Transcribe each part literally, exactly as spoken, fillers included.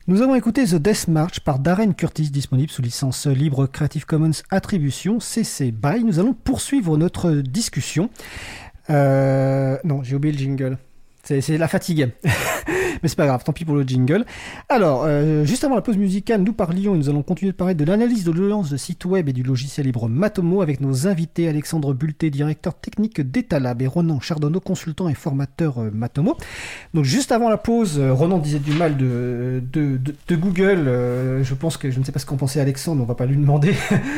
Nous avons écouté The Death March par Darren Curtis, disponible sous licence libre Creative Commons Attribution C C B Y. Nous allons poursuivre notre discussion. Euh... Non, j'ai oublié le jingle. C'est, c'est la fatigue. Mais c'est pas grave, tant pis pour le jingle. Alors, euh, juste avant la pause musicale, nous parlions et nous allons continuer de parler de l'analyse de l'audience de sites web et du logiciel libre Matomo avec nos invités Alexandre Bulté, directeur technique d'Etalab, et Ronan Chardonneau, consultant et formateur euh, Matomo. Donc juste avant la pause, euh, Ronan disait du mal de, de, de, de Google. Euh, je pense que je ne sais pas ce qu'en pensait Alexandre, on va pas lui demander.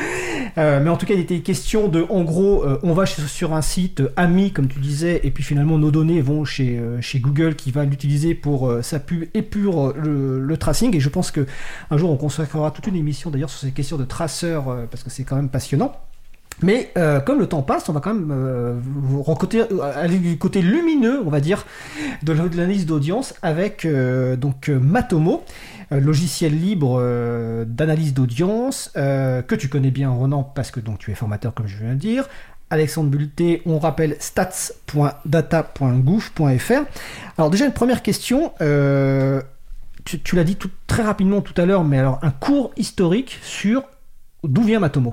euh, mais en tout cas, il était question de, en gros, euh, on va sur un site euh, ami, comme tu disais, et puis finalement nos données vont chez, euh, chez Google qui va l'utiliser pour sa pub épure le, le tracing, et je pense que un jour on consacrera toute une émission d'ailleurs sur ces questions de traceurs euh, parce que c'est quand même passionnant. Mais euh, comme le temps passe, on va quand même euh, côté, aller du côté lumineux, on va dire, de l'analyse d'audience avec euh, donc Matomo, euh, logiciel libre euh, d'analyse d'audience euh, que tu connais bien, Ronan, parce que donc tu es formateur comme je viens de le dire. Alexandre Bulté, on rappelle stats point data point gouv point f r. Alors déjà une première question, euh, tu, tu l'as dit tout, très rapidement tout à l'heure, mais alors un cours historique sur d'où vient Matomo.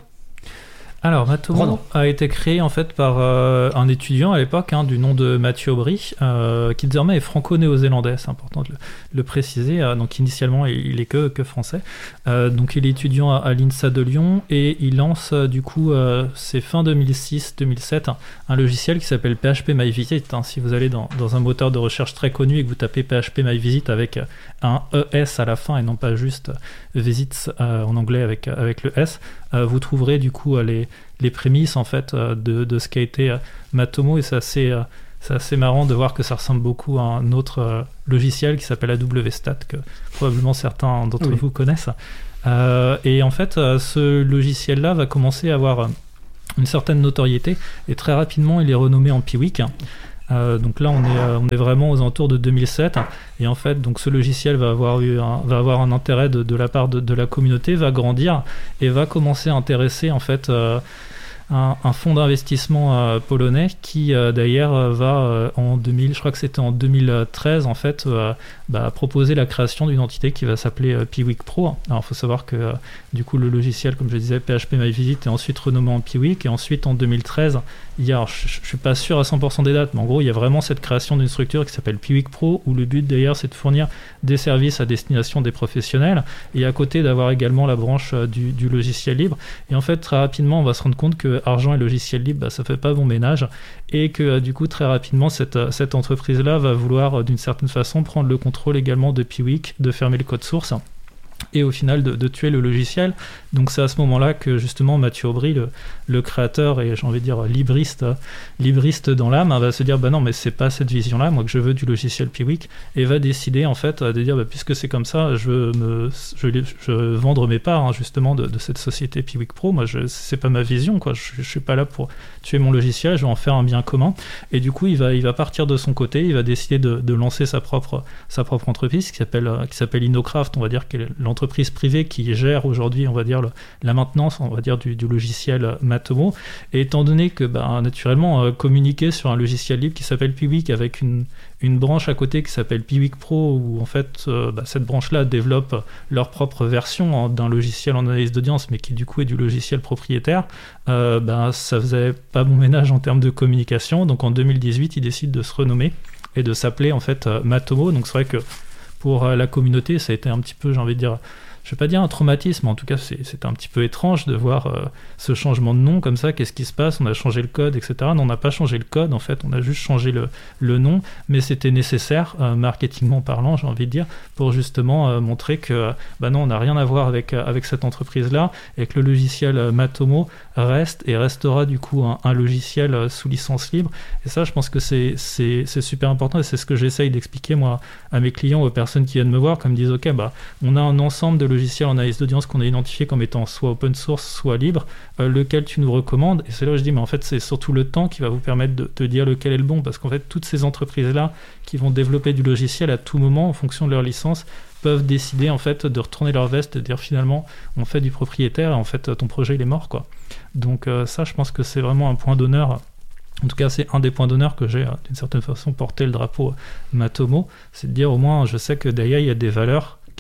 Alors Matomo Ronan. a été créé en fait par euh, un étudiant à l'époque hein, du nom de Mathieu Aubry, euh, qui désormais est franco-néo-zélandais, c'est important de le, de le préciser. Euh, donc initialement il, il est que, que français. Euh, donc il est étudiant à, à l'INSA de Lyon et il lance euh, du coup euh, c'est fin deux mille six deux mille sept un, un logiciel qui s'appelle P H P My Visit. Hein, si vous allez dans, dans un moteur de recherche très connu et que vous tapez P H P My Visit avec un E S à la fin et non pas juste Visits euh, en anglais avec, avec le S, euh, vous trouverez du coup les les prémices en fait de, de ce qu'a été euh, Matomo, et c'est assez, euh, c'est assez marrant de voir que ça ressemble beaucoup à un autre euh, logiciel qui s'appelle A W Stat que probablement certains d'entre oui. vous connaissent. Euh, et en fait euh, ce logiciel là va commencer à avoir une certaine notoriété et très rapidement il est renommé en Piwik. Euh, donc là on est, euh, on est vraiment aux alentours de deux mille sept et en fait donc ce logiciel va avoir, eu un, va avoir un intérêt de, de la part de, de la communauté, va grandir et va commencer à intéresser en fait euh, un, un fonds d'investissement euh, polonais qui euh, d'ailleurs euh, va euh, en deux mille, je crois que c'était en deux mille treize en fait euh, bah, proposer la création d'une entité qui va s'appeler euh, Piwik Pro. Alors il faut savoir que euh, du coup le logiciel comme je disais P H P My Visit est ensuite renommé en Piwik et ensuite en deux mille treize il y a, alors, je, je suis pas sûr à cent pour cent des dates mais en gros il y a vraiment cette création d'une structure qui s'appelle Piwik Pro où le but d'ailleurs c'est de fournir des services à destination des professionnels et à côté d'avoir également la branche euh, du, du logiciel libre. Et en fait très rapidement on va se rendre compte que argent et logiciel libre bah, ça fait pas bon ménage et que euh, du coup très rapidement cette, euh, cette entreprise là va vouloir euh, d'une certaine façon prendre le contrôle également de Piwik, de fermer le code source et au final de, de tuer le logiciel. Donc c'est à ce moment-là que justement Mathieu Aubry, le, le créateur et j'ai envie de dire libriste, libriste dans l'âme, hein, va se dire bah non mais c'est pas cette vision-là, moi que je veux du logiciel Piwik, et va décider en fait de dire bah, puisque c'est comme ça, je veux me, je, je veux vendre mes parts hein, justement de, de cette société Piwik Pro. Moi je, c'est pas ma vision quoi, je, je suis pas là pour tuer mon logiciel, je vais en faire un bien commun. Et du coup il va, il va partir de son côté, il va décider de, de lancer sa propre, sa propre entreprise qui s'appelle, qui s'appelle InnoCraft, on va dire qu'elle est l'entreprise privée qui gère aujourd'hui, on va dire, le, la maintenance, on va dire, du, du logiciel Matomo. Et étant donné que, bah, naturellement, euh, communiquer sur un logiciel libre qui s'appelle Piwik avec une, une branche à côté qui s'appelle Piwik Pro, où en fait, euh, bah, cette branche-là développe leur propre version hein, d'un logiciel en analyse d'audience, mais qui du coup est du logiciel propriétaire, euh, bah, ça faisait pas bon ménage en termes de communication. Donc en deux mille dix-huit, ils décident de se renommer et de s'appeler en fait euh, Matomo. Donc c'est vrai que pour la communauté, ça a été un petit peu, j'ai envie de dire, je vais pas dire un traumatisme, mais en tout cas c'est, c'était un petit peu étrange de voir euh, ce changement de nom comme ça, qu'est-ce qui se passe, on a changé le code, et cetera. Non, on n'a pas changé le code, en fait, on a juste changé le, le nom, mais c'était nécessaire, euh, marketingment parlant, j'ai envie de dire, pour justement euh, montrer que, euh, bah non, on n'a rien à voir avec, euh, avec cette entreprise-là, et que le logiciel euh, Matomo reste et restera du coup un, un logiciel euh, sous licence libre. Et ça, je pense que c'est, c'est, c'est super important, et c'est ce que j'essaye d'expliquer, moi, à mes clients, aux personnes qui viennent me voir, comme me disent, ok, bah, on a un ensemble de logiciel en analyse d'audience qu'on a identifié comme étant soit open source, soit libre, euh, lequel tu nous recommandes. Et c'est là où je dis, mais en fait, c'est surtout le temps qui va vous permettre de te dire lequel est le bon, parce qu'en fait, toutes ces entreprises-là qui vont développer du logiciel à tout moment, en fonction de leur licence, peuvent décider en fait de retourner leur veste et de dire finalement, on fait du propriétaire et en fait, ton projet, il est mort, quoi. Donc euh, ça, je pense que c'est vraiment un point d'honneur. En tout cas, c'est un des points d'honneur que j'ai, d'une certaine façon, porté le drapeau Matomo, c'est de dire au moins, je sais que derrière, il y a des valeurs qui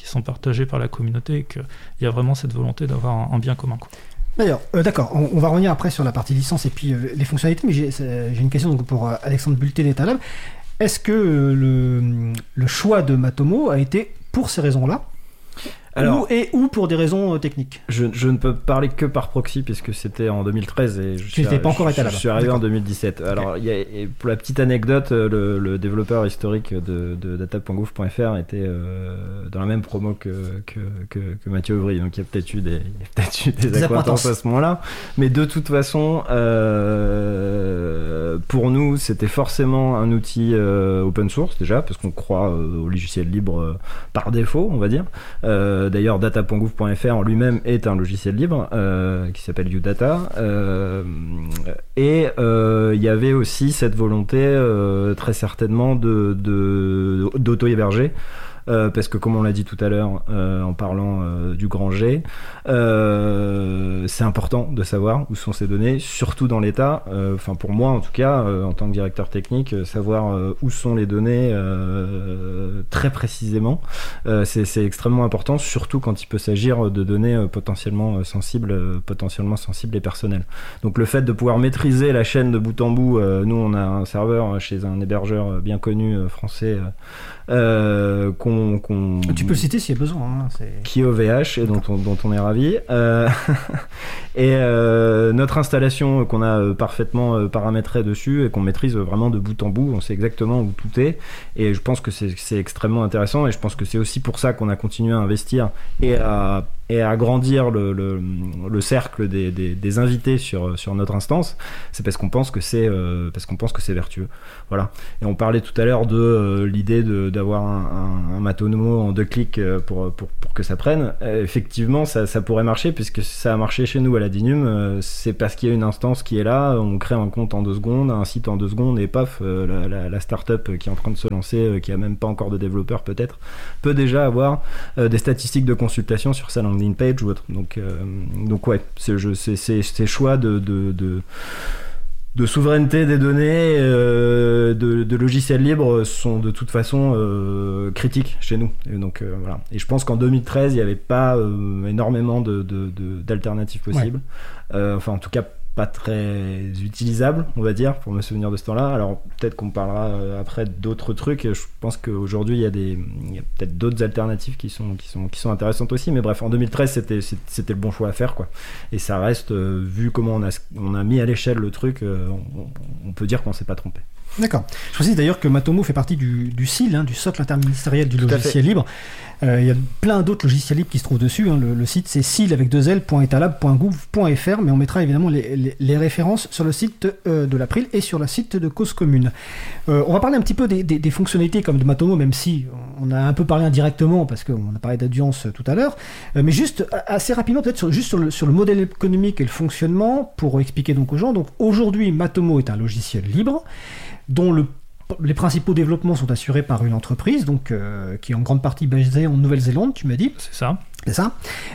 qui sont partagés par la communauté et qu'il y a vraiment cette volonté d'avoir un, un bien commun, quoi. D'ailleurs, euh, d'accord, on, on va revenir après sur la partie licence et puis euh, les fonctionnalités, mais j'ai, j'ai une question donc, pour euh, Alexandre Bulté d'Etalab. Est-ce que euh, le, le choix de Matomo a été pour ces raisons-là? Alors, ou, et ou pour des raisons euh, techniques? je, je ne peux parler que par proxy puisque c'était en deux mille treize et je tu suis, n'étais pas encore je, Etalab. Je suis arrivé D'accord. en deux mille dix-sept. Okay. Alors, y a, et pour la petite anecdote, le, le développeur historique de, de data point gouv point f r était euh, dans la même promo que, que, que, que Mathieu Aubry, donc il y a peut-être eu des, il y a peut-être eu des, des accointances à ce moment-là. Mais de toute façon, euh, pour nous, c'était forcément un outil euh, open source déjà, parce qu'on croit euh, au logiciel libre euh, par défaut, on va dire. Euh, D'ailleurs, data point gouv point f r en lui-même est un logiciel libre euh, qui s'appelle UData. Euh, et il euh, y avait aussi cette volonté euh, très certainement de, de, d'auto-héberger. Euh, parce que comme on l'a dit tout à l'heure euh, en parlant euh, du grand G, euh, c'est important de savoir où sont ces données, surtout dans l'état, enfin euh, pour moi en tout cas, euh, en tant que directeur technique, euh, savoir euh, où sont les données euh, très précisément, euh, c'est, c'est extrêmement important, surtout quand il peut s'agir de données euh, potentiellement sensibles, euh, potentiellement sensibles et personnelles. Donc le fait de pouvoir maîtriser la chaîne de bout en bout, euh, nous on a un serveur chez un hébergeur bien connu euh, français, euh, Euh, qu'on, qu'on... Tu peux le citer s'il y a besoin. Hein, c'est... Qui est O V H et dont on, dont on est ravi. Euh... et euh, notre installation qu'on a parfaitement paramétrée dessus et qu'on maîtrise vraiment de bout en bout, on sait exactement où tout est. Et je pense que c'est, c'est extrêmement intéressant et je pense que c'est aussi pour ça qu'on a continué à investir et à, et à agrandir le, le, le cercle des, des, des invités sur, sur notre instance. C'est parce qu'on pense que c'est, euh, parce qu'on pense que c'est vertueux. Voilà. Et on parlait tout à l'heure de euh, l'idée de d'avoir un, un, un Matomo en deux clics pour, pour, pour que ça prenne. Euh, effectivement, ça, ça pourrait marcher puisque ça a marché chez nous à Ladinium. Euh, c'est parce qu'il y a une instance qui est là, on crée un compte en deux secondes, un site en deux secondes et paf, euh, la, la, la start-up qui est en train de se lancer, euh, qui a même pas encore de développeurs peut-être, peut déjà avoir euh, des statistiques de consultation sur sa landing page ou autre. Donc, euh, donc ouais, c'est, je, c'est, c'est, c'est choix de... de, de de souveraineté des données, euh, de, de logiciels libres sont de toute façon euh, critiques chez nous. Et donc euh, voilà. Et je pense qu'en deux mille treize, il n'y avait pas euh, énormément de, de, de, d'alternatives possibles. Ouais. Euh, enfin, en tout cas, pas très utilisable, on va dire, pour me souvenir de ce temps-là. Alors peut-être qu'on parlera euh, après d'autres trucs. Je pense qu'aujourd'hui il y a des, il y a peut-être d'autres alternatives qui sont qui sont qui sont intéressantes aussi. Mais bref, en deux mille treize c'était c'était le bon choix à faire, quoi. Et ça reste, euh, vu comment on a on a mis à l'échelle le truc, euh, on, on peut dire qu'on s'est pas trompé. D'accord. Je précise d'ailleurs que Matomo fait partie du, du S I L, hein, du socle interministériel du Tout logiciel libre. Euh, il y a plein d'autres logiciels libres qui se trouvent dessus. Hein. Le, le site c'est S I L avec deux L point etalab point gouv point f r, mais on mettra évidemment les, les, les références sur le site euh, de l'April et sur le site de Cause Commune. Euh, on va parler un petit peu des, des, des fonctionnalités comme de Matomo, même si on a un peu parlé indirectement parce qu'on a parlé d'audience tout à l'heure. Euh, mais juste assez rapidement, peut-être sur, juste sur le, sur le modèle économique et le fonctionnement pour expliquer donc aux gens. Donc aujourd'hui, Matomo est un logiciel libre dont le, les principaux développements sont assurés par une entreprise donc, euh, qui est en grande partie basée en Nouvelle-Zélande, tu m'as dit. C'est ça. C'est ça.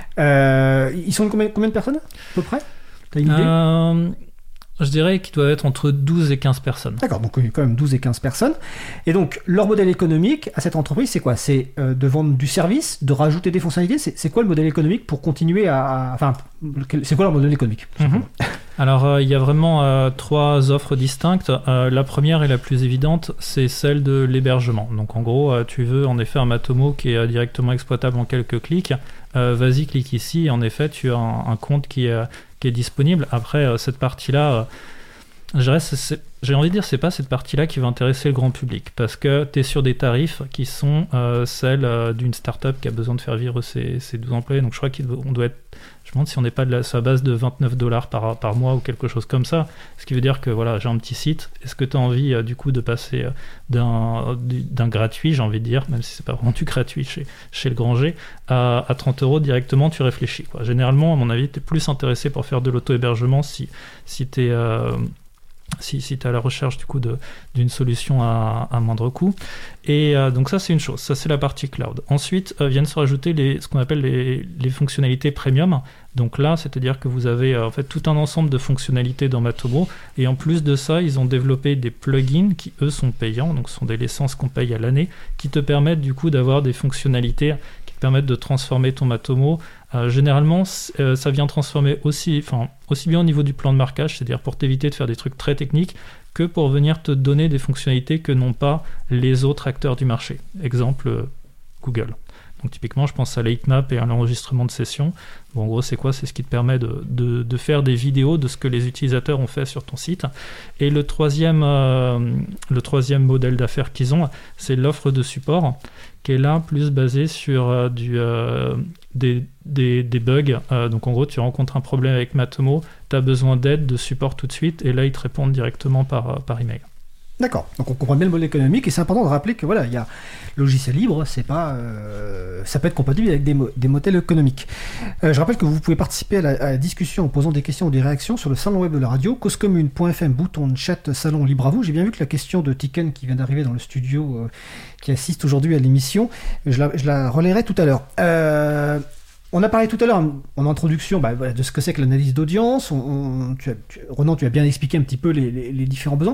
Euh, ils sont combien, combien de personnes, à peu près? T'as une idée? euh, Je dirais qu'ils doivent être entre douze et quinze personnes. D'accord, donc quand même douze et quinze personnes. Et donc, leur modèle économique à cette entreprise, c'est quoi? C'est euh, de vendre du service, de rajouter des fonctionnalités. C'est, c'est quoi le modèle économique pour continuer à... à enfin, c'est quoi leur modèle économique? Mm-hmm. Alors, il euh, y a vraiment euh, trois offres distinctes. Euh, la première et la plus évidente, c'est celle de l'hébergement. Donc, en gros, euh, tu veux en effet un Matomo qui est euh, directement exploitable en quelques clics. Euh, vas-y, clique ici. Et en effet, tu as un, un compte qui est, qui est disponible. Après, euh, cette partie-là, euh, je dirais, c'est, c'est, j'ai envie de dire, c'est pas cette partie-là qui va intéresser le grand public. Parce que tu es sur des tarifs qui sont euh, celles euh, d'une start-up qui a besoin de faire vivre ses, ses douze employés. Donc, je crois qu'on doit être... Je me demande si on n'est pas de la, sur la base de vingt-neuf dollars par, par mois ou quelque chose comme ça. Ce qui veut dire que voilà, j'ai un petit site. Est-ce que tu as envie euh, du coup de passer euh, d'un, d'un gratuit, j'ai envie de dire, même si c'est pas vraiment du gratuit chez, chez le grand G, à, à trente euros directement, tu réfléchis, quoi. Généralement, à mon avis, tu es plus intéressé pour faire de l'auto-hébergement si, si tu es... Euh, si, si tu es à la recherche du coup de, d'une solution à, à moindre coût. Et euh, donc ça c'est une chose, ça c'est la partie cloud. Ensuite euh, viennent se rajouter les, ce qu'on appelle les, les fonctionnalités premium. Donc là, c'est-à-dire que vous avez euh, en fait tout un ensemble de fonctionnalités dans Matomo, et en plus de ça, ils ont développé des plugins qui eux sont payants, donc ce sont des licences qu'on paye à l'année, qui te permettent du coup d'avoir des fonctionnalités te permettent de transformer ton Matomo. Euh, généralement, euh, ça vient transformer aussi, enfin, aussi bien au niveau du plan de marquage, c'est-à-dire pour t'éviter de faire des trucs très techniques, que pour venir te donner des fonctionnalités que n'ont pas les autres acteurs du marché. Exemple, euh, Google. Donc typiquement, je pense à l'heatmap et à l'enregistrement de session. Bon, en gros, c'est quoi? C'est ce qui te permet de, de, de faire des vidéos de ce que les utilisateurs ont fait sur ton site. Et le troisième, euh, le troisième modèle d'affaires qu'ils ont, c'est l'offre de support, qui est là plus basée sur euh, du, euh, des, des, des bugs. Euh, donc en gros, tu rencontres un problème avec Matomo, tu as besoin d'aide, de support tout de suite, et là, ils te répondent directement par, par email. D'accord, donc on comprend bien le modèle économique et c'est important de rappeler que voilà, il y a logiciel libre, c'est pas, euh, ça peut être compatible avec des, mo- des modèles économiques. Euh, je rappelle que vous pouvez participer à la, à la discussion en posant des questions ou des réactions sur le salon web de la radio, causecommune point f m, bouton de chat, salon libre à vous. J'ai bien vu que la question de Tiken qui vient d'arriver dans le studio, euh, qui assiste aujourd'hui à l'émission, je la, je la relayerai tout à l'heure. Euh, On a parlé tout à l'heure en introduction bah, voilà, de ce que c'est que l'analyse d'audience. On, on, tu as, tu, Ronan, tu as bien expliqué un petit peu les, les, les différents besoins.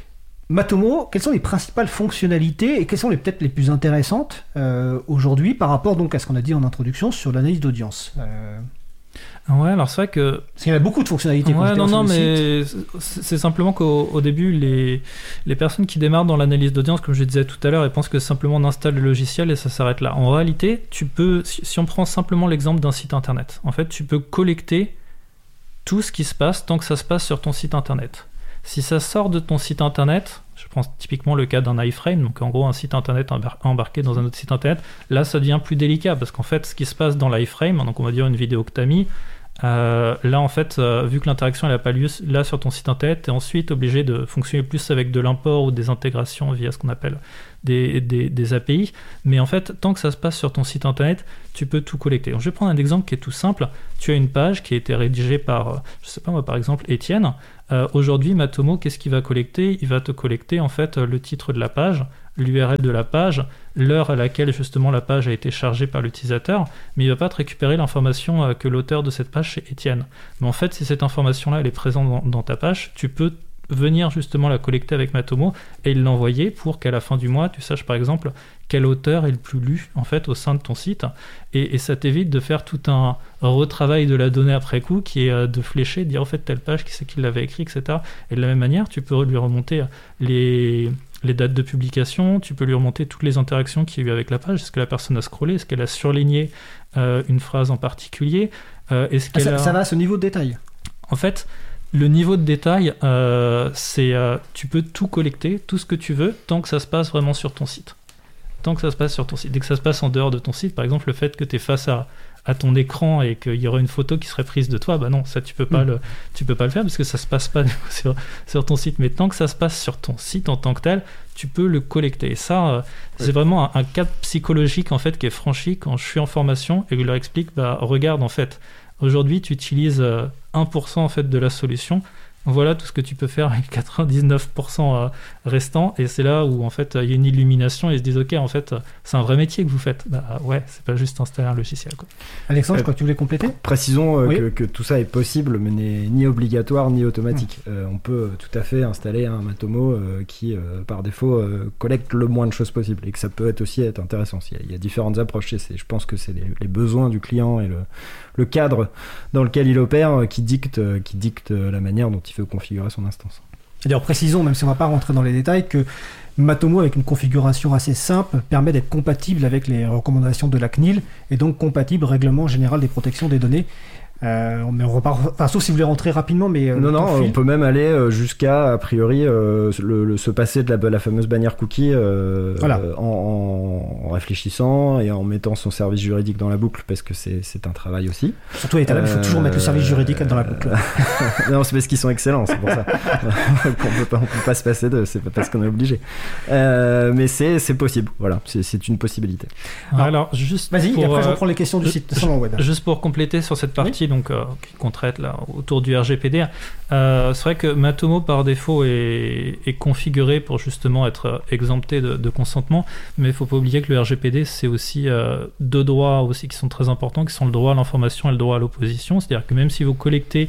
Matomo, quelles sont les principales fonctionnalités et quelles sont les peut-être les plus intéressantes euh, aujourd'hui par rapport donc à ce qu'on a dit en introduction sur l'analyse d'audience euh... Ouais, alors c'est vrai que... Parce qu'il y a beaucoup de fonctionnalités. Ouais, non, non, mais c'est simplement qu'au au début, les, les personnes qui démarrent dans l'analyse d'audience, comme je disais tout à l'heure, elles pensent que simplement on installe le logiciel et ça s'arrête là. En réalité, tu peux, si, si on prend simplement l'exemple d'un site internet, en fait, tu peux collecter tout ce qui se passe tant que ça se passe sur ton site internet. Si ça sort de ton site internet, je prends typiquement le cas d'un iframe, donc en gros un site internet embar- embarqué dans un autre site internet, là ça devient plus délicat parce qu'en fait ce qui se passe dans l'iframe, donc on va dire une vidéo que tu as mis, euh, là en fait euh, vu que l'interaction n'a pas lieu là sur ton site internet, tu es ensuite obligé de fonctionner plus avec de l'import ou des intégrations via ce qu'on appelle des, des, des A P I, mais en fait tant que ça se passe sur ton site internet, tu peux tout collecter. Donc, je vais prendre un exemple qui est tout simple. Tu as une page qui a été rédigée par, je sais pas moi, par exemple Étienne. Euh, aujourd'hui, Matomo, qu'est-ce qu'il va collecter? Il va te collecter en fait le titre de la page, l'U R L de la page, l'heure à laquelle justement la page a été chargée par l'utilisateur, mais il ne va pas te récupérer l'information euh, que l'auteur de cette page c'est Étienne. Mais en fait, si cette information-là elle est présente dans, dans ta page, tu peux venir justement la collecter avec Matomo et l'envoyer pour qu'à la fin du mois, tu saches par exemple quel auteur est le plus lu en fait au sein de ton site et, et ça t'évite de faire tout un retravail de la donnée après coup qui est euh, de flécher, de dire en fait telle page qui c'est qui l'avait écrit, et cetera. Et de la même manière, tu peux lui remonter les, les dates de publication, tu peux lui remonter toutes les interactions qu'il y a eu avec la page, est-ce que la personne a scrollé, est-ce qu'elle a surligné euh, une phrase en particulier, euh, est-ce qu'elle ah, ça, a... ça va à ce niveau de détail. En fait, le niveau de détail, euh, c'est euh, tu peux tout collecter, tout ce que tu veux, tant que ça se passe vraiment sur ton site. Tant que ça se passe sur ton site. Dès que ça se passe en dehors de ton site, par exemple, le fait que tu es face à, à ton écran et qu'il y aura une photo qui serait prise de toi, bah non, ça tu peux pas, mmh. le, tu peux pas le faire parce que ça se passe pas sur, sur ton site. Mais tant que ça se passe sur ton site en tant que tel, tu peux le collecter. Et ça, euh, ouais. c'est vraiment un, un cadre psychologique en fait qui est franchi quand je suis en formation et que je leur explique, bah regarde en fait, aujourd'hui tu utilises euh, un pour cent en fait de la solution. Voilà tout ce que tu peux faire avec quatre-vingt-dix-neuf pour cent restant, et c'est là où en fait il y a une illumination et ils se disent ok en fait c'est un vrai métier que vous faites. Bah ouais, c'est pas juste installer un logiciel quoi. Alexandre, euh, je crois que tu voulais compléter. Précisons euh, oui. que, que tout ça est possible mais n'est ni obligatoire ni automatique. Mmh. Euh, on peut tout à fait installer un Matomo euh, qui euh, par défaut euh, collecte le moins de choses possible et que ça peut être aussi être intéressant. Il y a, il y a différentes approches. C'est, je pense que c'est les, les besoins du client et le, le cadre dans lequel il opère qui dicte, qui dicte la manière dont il veut configurer son instance. D'ailleurs, précisons, même si on ne va pas rentrer dans les détails, que Matomo, avec une configuration assez simple, permet d'être compatible avec les recommandations de la C N I L et donc compatible règlement général des protections des données. Euh, mais on repart, enfin, sauf si vous voulez rentrer rapidement, mais euh, non, non, on peut même aller jusqu'à a priori euh, le, le, se passer de la, la fameuse bannière cookie euh, voilà. euh, en, en réfléchissant et en mettant son service juridique dans la boucle parce que c'est, c'est un travail aussi. Surtout à l'état, il faut toujours mettre le service juridique dans la boucle. Non, c'est parce qu'ils sont excellents, c'est pour ça qu'on peut pas, on peut pas se passer d'eux, c'est pas parce qu'on est obligé. Euh, mais c'est, c'est possible, voilà, c'est, c'est une possibilité. Alors, Alors juste vas-y, pour, et après je euh, reprends les questions du site de salon web. Juste pour compléter sur cette partie. Oui. Donc, euh, qu'on traite là autour du R G P D. Euh, c'est vrai que Matomo par défaut est, est configuré pour justement être exempté de, de consentement, mais il ne faut pas oublier que le R G P D c'est aussi euh, deux droits aussi qui sont très importants, qui sont le droit à l'information et le droit à l'opposition. C'est-à-dire que même si vous collectez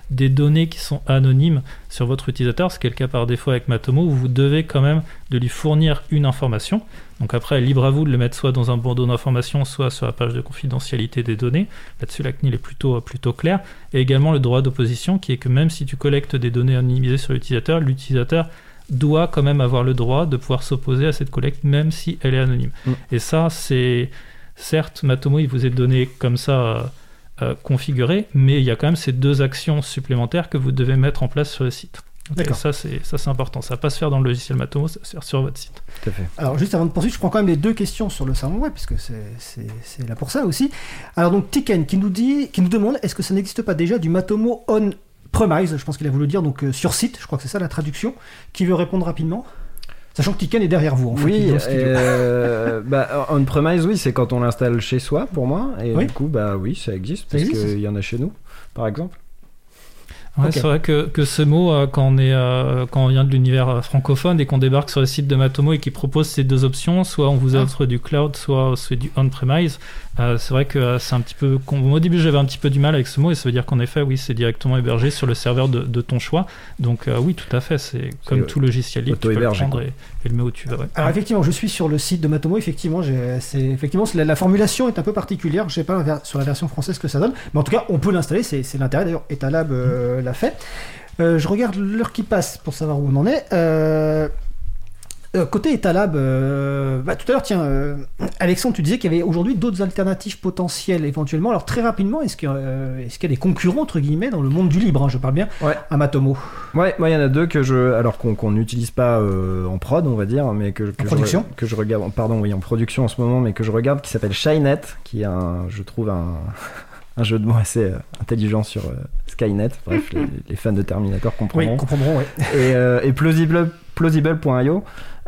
des données qui sont anonymes sur votre utilisateur, ce qui est le cas par défaut avec Matomo, où vous devez quand même de lui fournir une information. Donc après, libre à vous de le mettre soit dans un bandeau d'informations, soit sur la page de confidentialité des données. Là-dessus, la C N I L est plutôt, plutôt claire. Et également le droit d'opposition, qui est que même si tu collectes des données anonymisées sur l'utilisateur, l'utilisateur doit quand même avoir le droit de pouvoir s'opposer à cette collecte, même si elle est anonyme. Mm. Et ça, c'est... Certes, Matomo, il vous est donné comme ça euh, euh, configuré, mais il y a quand même ces deux actions supplémentaires que vous devez mettre en place sur le site. Okay, ça, c'est, ça, c'est important. Ça va pas se faire dans le logiciel Matomo, ça va se faire sur votre site. Tout à fait. Alors, juste avant de poursuivre, je prends quand même les deux questions sur le salon web, puisque c'est, c'est, c'est là pour ça aussi. Alors, donc, Tiken qui nous, dit, qui nous demande, est-ce que ça n'existe pas déjà du Matomo on-premise, je pense qu'il a voulu dire, donc euh, sur site, je crois que c'est ça la traduction, qui veut répondre rapidement ? Sachant que Tiken est derrière vous, en fait. Oui, euh, bah, on-premise, oui, c'est quand on l'installe chez soi, pour moi. Et oui. Du coup, bah oui, ça existe, parce qu'il y en a chez nous, par exemple. Ouais, okay. C'est vrai que, que ce mot, euh, quand, on est, euh, quand on vient de l'univers euh, francophone et qu'on débarque sur le site de Matomo et qu'il propose ces deux options, soit on vous offre ah. du cloud, soit c'est du on-premise, euh, c'est vrai que euh, c'est un petit peu... Au début, j'avais un petit peu du mal avec ce mot, et ça veut dire qu'en effet, oui, c'est directement hébergé sur le serveur de, de ton choix. Donc euh, oui, tout à fait, c'est, c'est comme euh, tout logiciel libre, tu peux le prendre et, et le mettre où tu veux. Ouais. Alors effectivement, je suis sur le site de Matomo, effectivement, j'ai, c'est, effectivement c'est, la, la formulation est un peu particulière, je ne sais pas la, sur la version française ce que ça donne, mais en tout cas, on peut l'installer, c'est, c'est l'intérêt, d'ailleurs, Etalab euh, mmh. l'a fait. Euh, je regarde l'heure qui passe pour savoir où on en est. Euh, euh, côté Etalab, euh, bah, tout à l'heure, tiens, euh, Alexandre, tu disais qu'il y avait aujourd'hui d'autres alternatives potentielles éventuellement. Alors très rapidement, est-ce qu'il, euh, est-ce qu'il y a des concurrents entre guillemets dans le monde du libre, hein, je parle bien, ouais. à Matomo? Ouais, moi il y en a deux que je, alors qu'on qu'on n'utilise pas euh, en prod, on va dire, mais que, que en production, je, que je regarde, pardon, oui, en production en ce moment, mais que je regarde, qui s'appelle Shynet, qui est un, je trouve un un jeu de mots assez euh, intelligent sur euh, Skynet. Bref, les, les fans de Terminator comprendront. Oui, comprendront, oui. Et, euh, et plausible, plausible point io,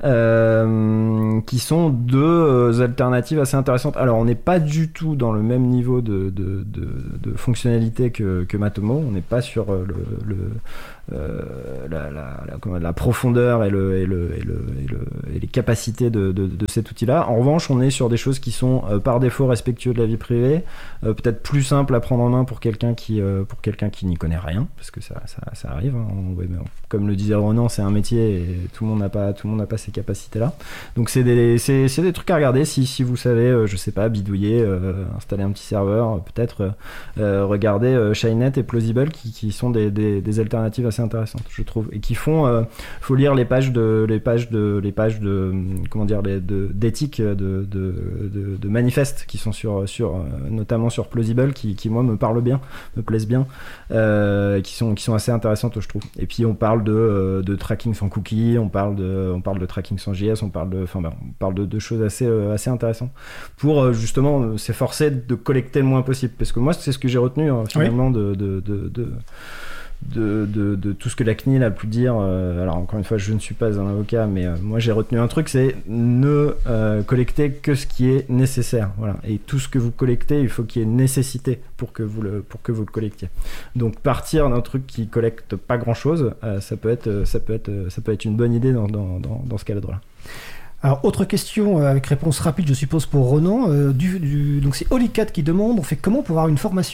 euh, qui sont deux euh, alternatives assez intéressantes. Alors, on n'est pas du tout dans le même niveau de, de, de, de fonctionnalité que, que Matomo. On n'est pas sur euh, le, le, euh, la, la, la, comment, la profondeur et, le, et, le, et, le, et, le, et les capacités de, de, de cet outil-là. En revanche, on est sur des choses qui sont euh, par défaut respectueux de la vie privée, euh, peut-être plus simples à prendre en main pour quelqu'un qui, euh, pour quelqu'un qui n'y connaît rien, parce que ça, ça, ça arrive. Hein. On, ouais, comme le disait Ronan, c'est un métier et tout le monde n'a pas, tout le monde n'a pas ces capacités-là. Donc c'est des, c'est, c'est des trucs à regarder si, si vous savez, euh, je sais pas, bidouiller, euh, installer un petit serveur, peut-être euh, regarder euh, Shynet et Plausible qui, qui sont des, des, des alternatives assez intéressantes, je trouve, et qui font, euh, faut lire les pages de, les pages de, les pages de, comment dire, les, de, d'éthique, de, de, de, de manifestes qui sont sur, sur, notamment sur Plausible, qui, qui moi me parlent bien, me plaisent bien, euh, qui sont, qui sont assez intéressantes, je trouve. Et puis on parle de, de tracking sans cookies, on parle de, on parle de tracking sans J S, on parle de, enfin, ben, on parle de, de choses assez, euh, assez intéressantes pour justement euh, s'efforcer de collecter le moins possible, parce que moi c'est ce que j'ai retenu hein, finalement oui. de, de, de, de De, de, de tout ce que la C N I L a pu dire. Euh, alors encore une fois, je ne suis pas un avocat, mais euh, moi j'ai retenu un truc, c'est ne euh, collecter que ce qui est nécessaire. Voilà. Et tout ce que vous collectez, il faut qu'il y ait nécessité pour que vous le, pour que vous le collectiez. Donc partir d'un truc qui collecte pas grand-chose, euh, ça peut être, ça peut être, ça peut être une bonne idée dans, dans, dans, dans ce cadre-là. Alors, autre question euh, avec réponse rapide, je suppose, pour Ronan. Euh, du, du, donc c'est Olicat qui demande, on fait comment pour avoir une formation ?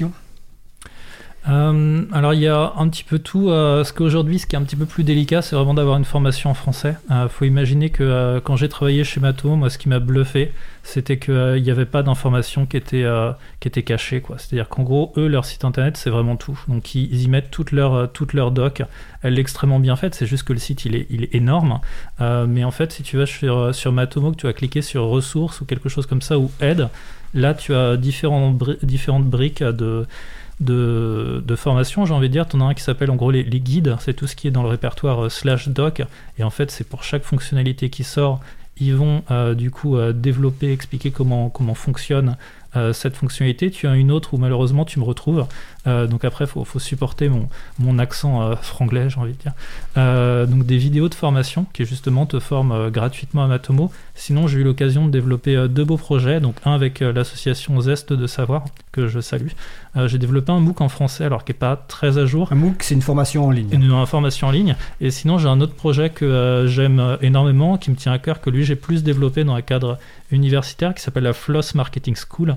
Euh, alors il y a un petit peu tout, euh, ce qu'aujourd'hui ce qui est un petit peu plus délicat c'est vraiment d'avoir une formation en français. Il euh, faut imaginer que euh, quand j'ai travaillé chez Matomo, moi ce qui m'a bluffé c'était qu'il n'y euh, avait pas d'informations qui étaient, euh, qui étaient cachées quoi. C'est-à-dire qu'en gros eux leur site internet c'est vraiment tout, donc ils, ils y mettent toute leur, toute leur doc, elle est extrêmement bien faite, c'est juste que le site il est, il est énorme, euh, mais en fait si tu vas sur, sur Matomo, que tu vas cliquer sur ressources ou quelque chose comme ça ou aide, là tu as différents bri- différentes briques de De, de formation, j'ai envie de dire. T'en as un qui s'appelle en gros les, les guides, c'est tout ce qui est dans le répertoire euh, slash doc, et en fait c'est pour chaque fonctionnalité qui sort, ils vont euh, du coup euh, développer, expliquer comment, comment fonctionne euh, cette fonctionnalité. Tu as une autre où malheureusement tu me retrouves, euh, donc après il faut, faut supporter mon, mon accent euh, franglais, j'ai envie de dire. Euh, donc des vidéos de formation qui justement te forment euh, gratuitement à Matomo. Sinon j'ai eu l'occasion de développer euh, deux beaux projets, donc un avec euh, l'association Zeste de Savoir, que je salue. Euh, j'ai développé un MOOC en français, alors qui n'est pas très à jour. Un MOOC, c'est une formation en ligne. Une, une formation en ligne. Et sinon, j'ai un autre projet que euh, j'aime euh, énormément, qui me tient à cœur, que lui, j'ai plus développé dans un cadre universitaire, qui s'appelle la Floss Marketing School,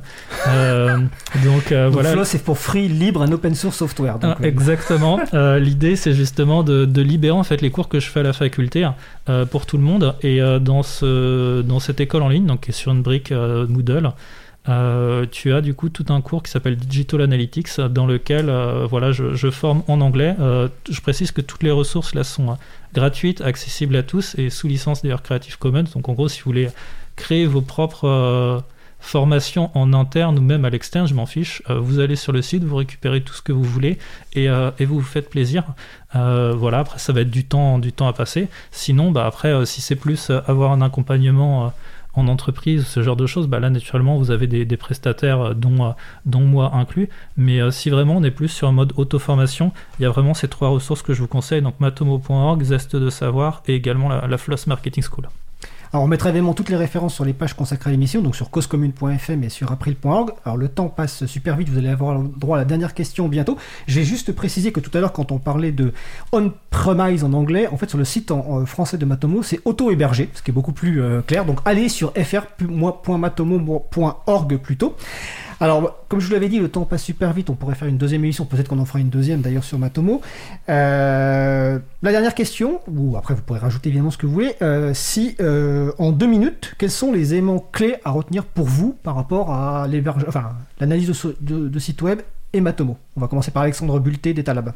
Euh, donc, euh, donc voilà. F L O S, c'est pour Free, Libre and Open Source Software. Donc, ah, exactement. euh, l'idée, c'est justement de, de libérer en fait les cours que je fais à la faculté euh, pour tout le monde. Et euh, dans ce dans cette école en ligne, donc qui est sur une brique euh, Moodle. Euh, tu as du coup tout un cours qui s'appelle Digital Analytics dans lequel euh, voilà, je, je forme en anglais. Euh, je précise que toutes les ressources là sont euh, gratuites, accessibles à tous et sous licence d'ailleurs Creative Commons. Donc en gros, si vous voulez créer vos propres euh, formations en interne ou même à l'externe, je m'en fiche, euh, vous allez sur le site, vous récupérez tout ce que vous voulez et, euh, et vous vous faites plaisir. Euh, voilà, après ça va être du temps, du temps à passer. Sinon, bah, après, euh, si c'est plus euh, avoir un accompagnement euh, en entreprise, ce genre de choses, bah là naturellement vous avez des, des prestataires dont, euh, dont moi inclus, mais euh, si vraiment on est plus sur un mode auto-formation, il y a vraiment ces trois ressources que je vous conseille, donc matomo point org, Zeste de Savoir et également la, la F L O S Marketing School. Alors on mettra évidemment toutes les références sur les pages consacrées à l'émission, donc sur cause commune point f m et sur april point org. Alors le temps passe super vite, vous allez avoir le droit à la dernière question bientôt. J'ai juste précisé que tout à l'heure quand on parlait de on-premise en anglais, en fait sur le site en, en français de Matomo, c'est auto-hébergé, ce qui est beaucoup plus euh, clair. Donc allez sur f r point matomo point org plutôt. Alors, comme je vous l'avais dit, le temps passe super vite, on pourrait faire une deuxième émission, peut-être qu'on en fera une deuxième d'ailleurs sur Matomo. Euh, la dernière question, ou après vous pourrez rajouter évidemment ce que vous voulez, euh, si euh, en deux minutes, quels sont les éléments clés à retenir pour vous par rapport à l'héberge... enfin, l'analyse de, de, de site web et Matomo? On va commencer par Alexandre Bulté d'Etalab.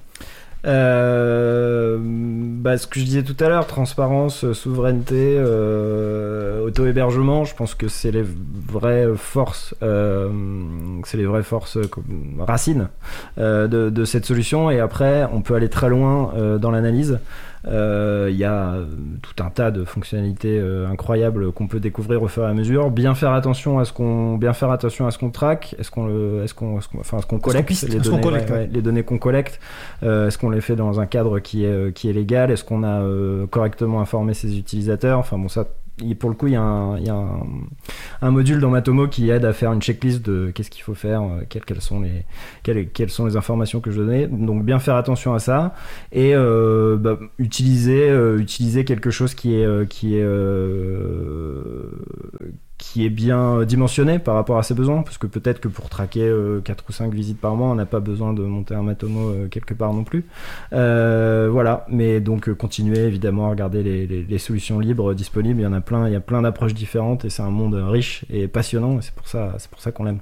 Euh, bah, ce que je disais tout à l'heure, transparence, souveraineté, euh, auto-hébergement, je pense que c'est les vraies forces, euh, c'est les vraies forces euh, racines euh, de, de cette solution. Et après, on peut aller très loin euh, dans l'analyse. Il euh, y a tout un tas de fonctionnalités euh, incroyables qu'on peut découvrir au fur et à mesure. Bien faire attention à ce qu'on, bien faire attention à ce qu'on traque. Est-ce qu'on le, est-ce qu'on, est-ce qu'on, enfin, est-ce qu'on collecte est-ce qu'on les est-ce données, qu'on collecte, ouais, ouais. Ouais, les données qu'on collecte. Euh, est-ce qu'on les fait dans un cadre qui est, qui est légal? Est-ce qu'on a euh, correctement informé ses utilisateurs? Enfin bon, ça. Pour le coup, il y a, un, il y a un, un module dans Matomo qui aide à faire une checklist de qu'est-ce qu'il faut faire, quelles, quelles, sont les, quelles, quelles sont les informations que je donnais. Donc bien faire attention à ça et euh, bah, utiliser, euh, utiliser quelque chose qui est, euh, qui est, euh, qui est bien dimensionné par rapport à ses besoins, parce que peut-être que pour traquer euh, quatre ou cinq visites par mois, on n'a pas besoin de monter un Matomo euh, quelque part non plus. Euh, voilà, mais donc euh, continuer évidemment à regarder les, les, les solutions libres disponibles. Il y en a plein, il y a plein d'approches différentes et c'est un monde riche et passionnant et c'est pour ça, c'est pour ça qu'on l'aime.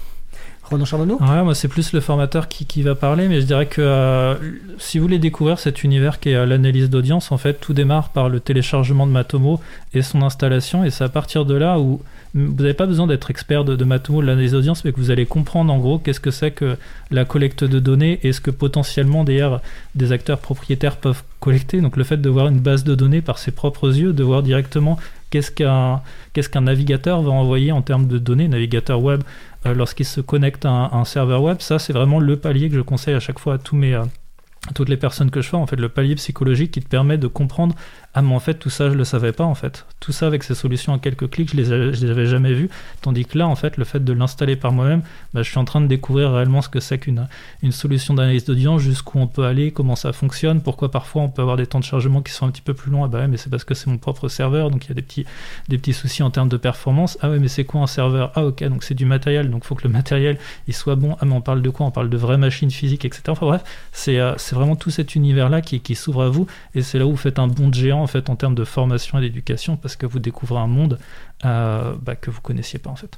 Ronan Chardonneau ? Ouais, moi c'est plus le formateur qui, qui va parler, mais je dirais que euh, si vous voulez découvrir cet univers qui est euh, l'analyse d'audience, en fait tout démarre par le téléchargement de Matomo et son installation, et c'est à partir de là où vous n'avez pas besoin d'être expert de, de Matomo, de l'analyse d'audience, mais que vous allez comprendre en gros qu'est-ce que c'est que la collecte de données et ce que potentiellement d'ailleurs des acteurs propriétaires peuvent collecter. Donc le fait de voir une base de données par ses propres yeux, de voir directement qu'est-ce qu'un, qu'est-ce qu'un navigateur va envoyer en termes de données, navigateur web, euh, lorsqu'il se connecte à un, à un serveur web, ça c'est vraiment le palier que je conseille à chaque fois à tous mes... Euh, à toutes les personnes que je forme, en fait, le palier psychologique qui te permet de comprendre ah mais en fait tout ça je le savais pas en fait, tout ça avec ces solutions à quelques clics je les, je les avais jamais vues, tandis que là en fait le fait de l'installer par moi-même, bah, je suis en train de découvrir réellement ce que c'est qu'une une solution d'analyse d'audience, jusqu'où on peut aller, comment ça fonctionne, pourquoi parfois on peut avoir des temps de chargement qui sont un petit peu plus longs, ah bah ouais mais c'est parce que c'est mon propre serveur donc il y a des petits, des petits soucis en termes de performance, ah ouais mais c'est quoi un serveur, ah ok donc c'est du matériel, donc il faut que le matériel il soit bon, ah mais on parle de quoi, on parle de vraies machines physiques etc, enfin bref c'est, euh, c'est vraiment tout cet univers là qui, qui s'ouvre à vous et c'est là où vous faites un bond de géant en fait en termes de formation et d'éducation parce que vous découvrez un monde euh, bah, que vous connaissiez pas en fait.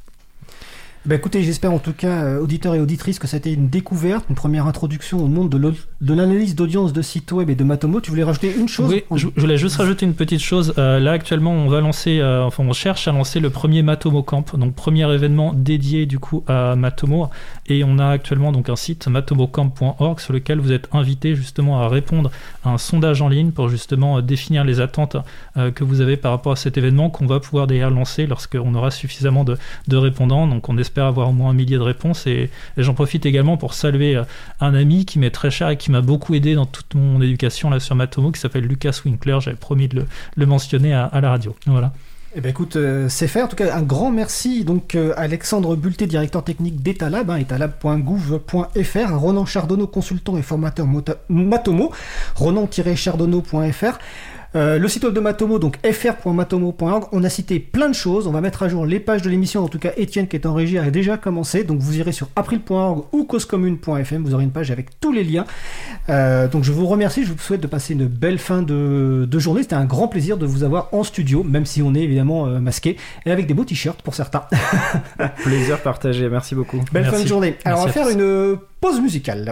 Bah écoutez, j'espère en tout cas, euh, auditeurs et auditrices, que ça a été une découverte, une première introduction au monde de, de l'analyse d'audience de sites web et de Matomo. Tu voulais rajouter une chose ? Oui, je, je voulais juste rajouter une petite chose. Euh, là, actuellement, on va lancer, euh, enfin, on cherche à lancer le premier Matomo Camp, donc premier événement dédié du coup à Matomo. Et on a actuellement donc un site matomo camp point org sur lequel vous êtes invité justement à répondre à un sondage en ligne pour justement euh, définir les attentes euh, que vous avez par rapport à cet événement qu'on va pouvoir d'ailleurs lancer lorsqu'on aura suffisamment de, de répondants. Donc, on espère avoir au moins un millier de réponses et, et j'en profite également pour saluer euh, un ami qui m'est très cher et qui m'a beaucoup aidé dans toute mon éducation là sur Matomo, qui s'appelle Lucas Winkler. J'avais promis de le, le mentionner à, à la radio. Voilà. Eh ben écoute, euh, c'est fait. En tout cas, un grand merci donc euh, Alexandre Bulté, directeur technique d'Etalab, hein, etalab point gouv point f r, Ronan Chardonneau, consultant et formateur mota- Matomo, ronan tiret chardonneau point f r. Euh, le site web de Matomo, donc f r point matomo point org. On a cité plein de choses. On va mettre à jour les pages de l'émission. En tout cas, Étienne qui est en régie a déjà commencé. Donc vous irez sur april point org ou causecommune point f m. Vous aurez une page avec tous les liens. Euh, donc je vous remercie. Je vous souhaite de passer une belle fin de, de journée. C'était un grand plaisir de vous avoir en studio, même si on est évidemment euh, masqué et avec des beaux t-shirts pour certains. Plaisir partagé. Merci beaucoup. Belle Merci. fin de journée. Alors Merci on va faire une pause musicale.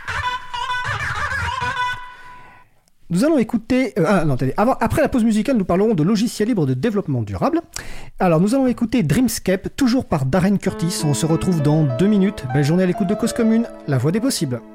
Nous allons écouter... Euh, ah non, attendez. Avant, après la pause musicale, nous parlerons de logiciels libres de développement durable. Alors, nous allons écouter Dreamscape, toujours par Darren Curtis. On se retrouve dans deux minutes. Belle journée à l'écoute de Cause Commune, la voix des possibles.